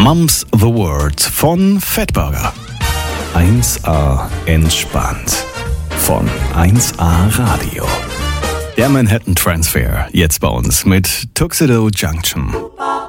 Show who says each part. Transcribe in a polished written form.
Speaker 1: Mum's the Word von Fatburger. 1A entspannt von 1A Radio. Der Manhattan Transfer, jetzt bei uns mit Tuxedo Junction.